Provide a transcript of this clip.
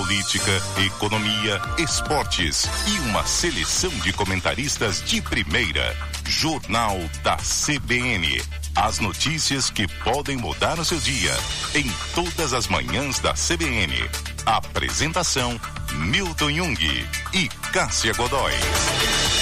política, economia, esportes e uma seleção de comentaristas de primeira. Jornal da CBN. As notícias que podem mudar o seu dia. Em todas as manhãs da CBN. Apresentação: Milton Jung e Cássia Godoy.